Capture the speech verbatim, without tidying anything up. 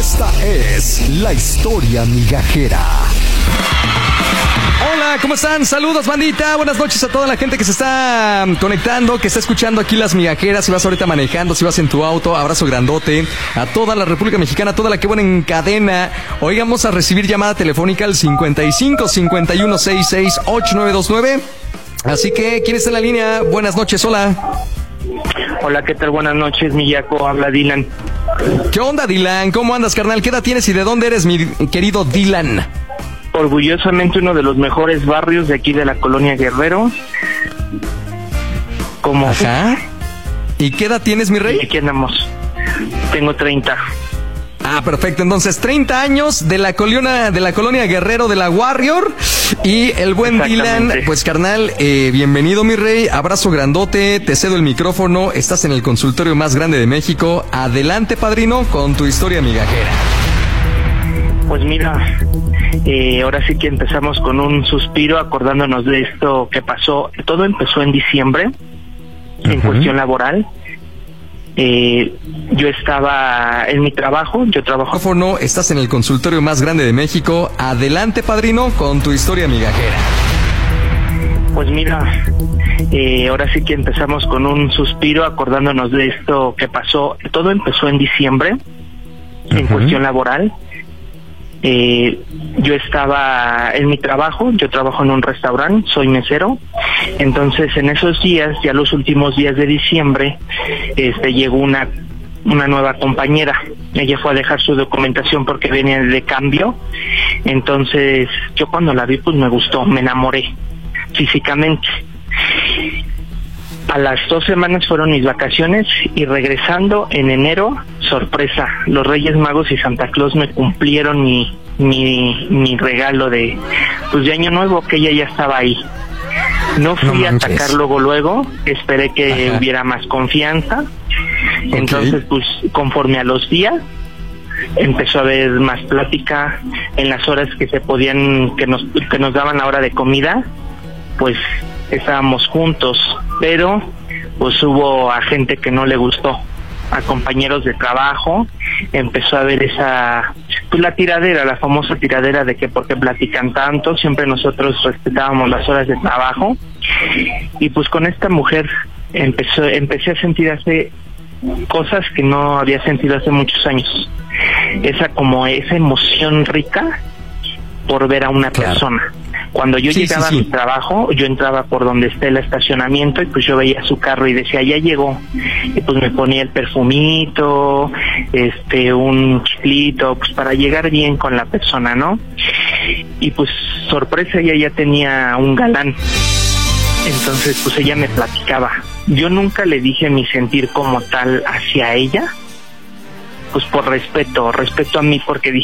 Esta es la historia migajera. Hola, ¿cómo están? Saludos, bandita. Buenas noches a toda la gente que se está conectando, que está escuchando aquí Las Migajeras. Si vas ahorita manejando, si vas en tu auto, abrazo grandote a toda la República Mexicana, a toda la que van en cadena. Hoy vamos a recibir llamada telefónica al cincuenta y cinco, cincuenta y uno, sesenta y seis, ochenta y nueve veintinueve. Así que, ¿quién está en la línea? Buenas noches, hola. Hola, ¿qué tal? Buenas noches, Millaco. Habla Dylan. ¿Qué onda, Dylan? ¿Cómo andas, carnal? ¿Qué edad tienes y de dónde eres, mi querido Dylan? Orgullosamente uno de los mejores barrios de aquí de la colonia Guerrero. Como... Ajá. ¿Y qué edad tienes, mi rey? Y aquí andamos. Tengo treinta. Ah, perfecto. Entonces, treinta años de la colonia, de la colonia Guerrero de la Warrior. Y el buen Dylan, pues carnal, eh, bienvenido, mi rey. Abrazo grandote, te cedo el micrófono. Estás en el consultorio más grande de México. Adelante, padrino, con tu historia migajera. Pues mira, eh, ahora sí que empezamos con un suspiro acordándonos de esto que pasó. Todo empezó en diciembre, uh-huh. en cuestión laboral. Eh, yo estaba en mi trabajo, yo trabajo... No, estás en el consultorio más grande de México. Adelante, padrino, con tu historia migajera. Pues mira, eh, ahora sí que empezamos con un suspiro acordándonos de esto que pasó. Todo empezó en diciembre, uh-huh. en cuestión laboral. Eh, yo estaba en mi trabajo, yo trabajo en un restaurante, soy mesero. Entonces en esos días, ya los últimos días de diciembre, este llegó una una nueva compañera. Ella fue a dejar su documentación porque venía de cambio. Entonces yo cuando la vi pues me gustó, me enamoré físicamente. A las dos semanas fueron mis vacaciones y regresando en enero, sorpresa, los Reyes Magos y Santa Claus me cumplieron mi mi mi regalo de pues de Año Nuevo, que ella ya estaba ahí. No fui no a atacar luego luego, esperé que Ajá. hubiera más confianza. Okay. Entonces, pues conforme a los días empezó a haber más plática en las horas que se podían, que nos que nos daban la hora de comida, pues estábamos juntos, pero pues hubo a gente que no le gustó, a compañeros de trabajo. Empezó a haber esa, pues la tiradera, la famosa tiradera de que por qué platican tanto. Siempre nosotros respetábamos las horas de trabajo, y pues con esta mujer empezó, empecé a sentir hace cosas que no había sentido hace muchos años, esa como esa emoción rica por ver a una claro. persona. Cuando yo sí, llegaba sí, sí. a mi trabajo, yo entraba por donde está el estacionamiento y pues yo veía su carro y decía, ya llegó. Y pues me ponía el perfumito, este, un chiclito, pues para llegar bien con la persona, ¿no? Y pues sorpresa, ella ya tenía un galán. Entonces pues ella me platicaba. Yo nunca le dije mi sentir como tal hacia ella, pues por respeto, respeto a mí, porque dije,